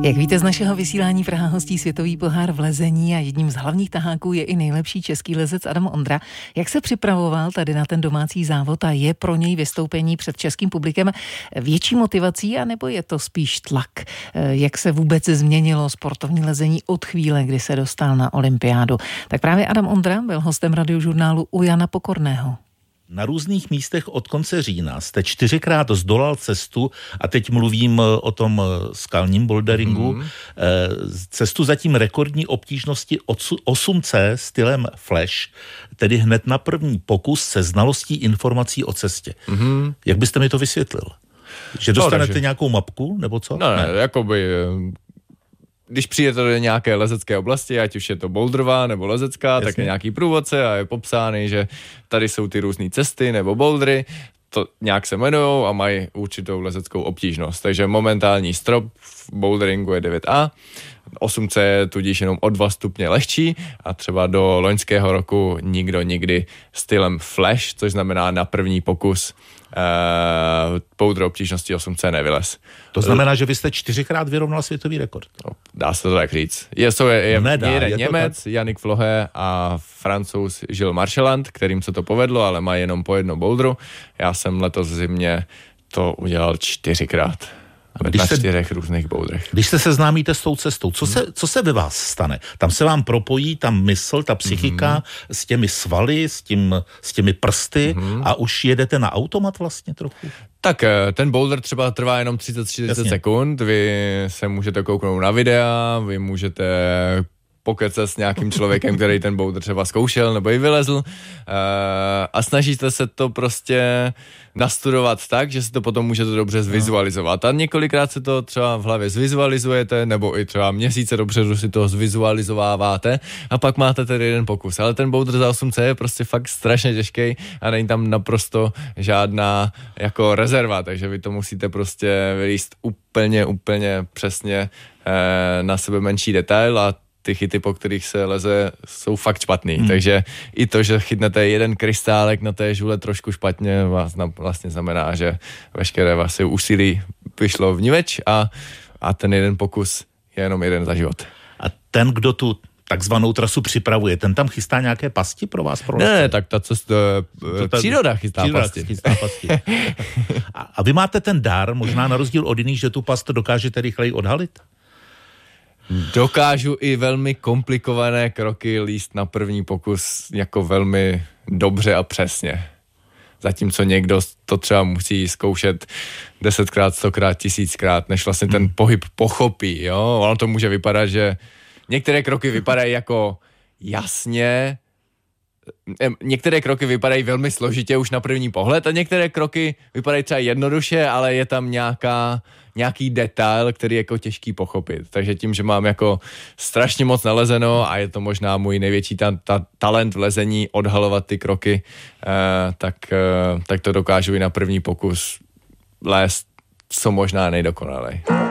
Jak víte z našeho vysílání, Praha hostí světový pohár v lezení a jedním z hlavních taháků je i nejlepší český lezec Adam Ondra. Jak se připravoval tady na ten domácí závod a je pro něj vystoupení před českým publikem větší motivací, anebo je to spíš tlak? Jak se vůbec změnilo sportovní lezení od chvíle, kdy se dostal na olympiádu? Tak právě Adam Ondra byl hostem Radiožurnálu u Jana Pokorného. Na různých místech od konce října jste 4krát zdolal cestu, a teď mluvím o tom skalním boulderingu, cestu zatím rekordní obtížnosti 8C stylem Flash, tedy hned na první pokus se znalostí informací o cestě. Jak byste mi to vysvětlil? Že dostanete nějakou mapku, nebo co? Ne, jakoby... Když přijete do nějaké lezecké oblasti, ať už je to boulderová nebo lezecká, tak je nějaký průvodce a je popsáný, že tady jsou ty různé cesty nebo bouldery, to nějak se jmenujou a mají určitou lezeckou obtížnost. Takže momentální strop v boulderingu je 9A, 8C je tudíž jenom o 2 stupně lehčí a třeba do loňského roku nikdo nikdy stylem Flash, což znamená na první pokus boulder obtížnosti 8C nevylez. To znamená, že vy jste 4krát vyrovnal světový rekord. No, dá se to tak říct. Je jeden Němec, Yannick Flohe a Francouz Gilles Marchand, kterým se to povedlo, ale má jenom po jednom boulderu. Já jsem letos v zimě to udělal 4krát. Na 4 různých boulderech. Když se seznámíte s tou cestou, co se ve vás stane? Tam se vám propojí ta mysl, ta psychika s těmi svaly, s těmi prsty a už jedete na automat vlastně trochu? Tak ten boulder třeba trvá jenom 30-40 sekund, vy se můžete kouknout na videa, vy můžete pokecat s nějakým člověkem, který ten boulder třeba zkoušel nebo i vylezl a snažíte se to prostě nastudovat tak, že si to potom můžete dobře zvizualizovat. A několikrát se to třeba v hlavě zvizualizujete, nebo i třeba měsíce dopředu si to zvizualizováváte a pak máte tedy jeden pokus. Ale ten boulder za 8C je prostě fakt strašně těžký a není tam naprosto žádná jako rezerva, takže vy to musíte prostě vylíst úplně přesně na sebe menší detail a ty chyty, po kterých se leze, jsou fakt špatný. Takže i to, že chytnete jeden krystálek na té žule trošku špatně, vlastně znamená, že veškeré vaše úsilí vyšlo vniveč a ten jeden pokus je jenom jeden za život. A ten, kdo tu takzvanou trasu připravuje, ten tam chystá nějaké pasti pro vás? Ne, tak ta cesta, příroda chystá pasti. A vy máte ten dar, možná na rozdíl od jiných, že tu past dokážete rychleji odhalit? Dokážu i velmi komplikované kroky líst na první pokus jako velmi dobře a přesně. Zatímco někdo to třeba musí zkoušet 10krát, 100krát, 1000krát, než vlastně ten pohyb pochopí. Jo? Ono to může vypadat, že některé kroky vypadají jako jasně, některé kroky vypadají velmi složitě už na první pohled a některé kroky vypadají třeba jednoduše, ale je tam nějaký detail, který je jako těžký pochopit. Takže tím, že mám jako strašně moc nalezeno a je to možná můj největší talent v lezení odhalovat ty kroky, tak to dokážu i na první pokus lézt co možná nejdokonalej.